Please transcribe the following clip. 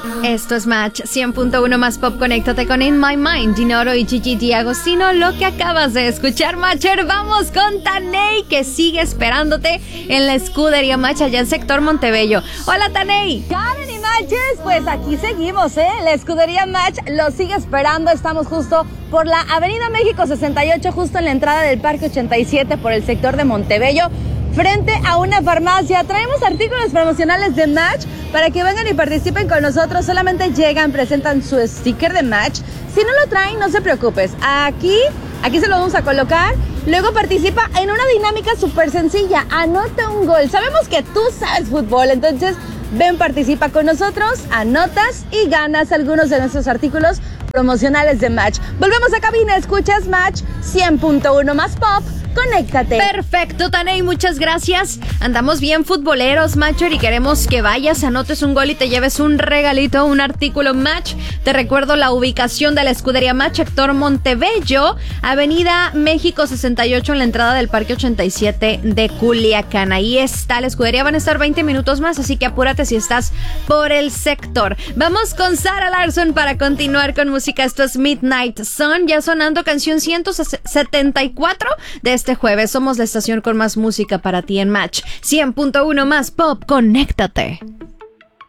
Esto es Match 100.1 más pop. Conéctate con In My Mind, Dinoro y Gigi D'Agostino. Lo que acabas de escuchar, Matcher. Vamos con Taney, que sigue esperándote en la escudería Match allá en sector Montebello. Hola, Taney. Karen y Matches, pues aquí seguimos, la escudería Match lo sigue esperando. Estamos justo por la Avenida México 68, justo en la entrada del Parque 87 por el sector de Montebello, frente a una farmacia. Traemos artículos promocionales de Match para que vengan y participen con nosotros. Solamente llegan, presentan su sticker de Match. Si no lo traen, no se preocupes. Aquí se lo vamos a colocar. Luego participa en una dinámica súper sencilla. Anota un gol. Sabemos que tú sabes fútbol, entonces ven, participa con nosotros, anotas y ganas algunos de nuestros artículos promocionales de Match. Volvemos a cabina, escuchas Match 100.1 más pop. Conéctate. Perfecto, Taney, muchas gracias. Andamos bien futboleros, Matcher, y queremos que vayas, anotes un gol y te lleves un regalito, un artículo Match. Te recuerdo la ubicación de la escudería Match, sector Montebello, Avenida México 68, en la entrada del Parque 87 de Culiacán. Ahí está la escudería, van a estar 20 minutos más, así que apúrate si estás por el sector. Vamos con Zara Larsson para continuar con música. Esto es Midnight Sun, ya sonando canción 174 de este jueves. Somos la estación con más música para ti en Match 100.1 más pop. Conéctate.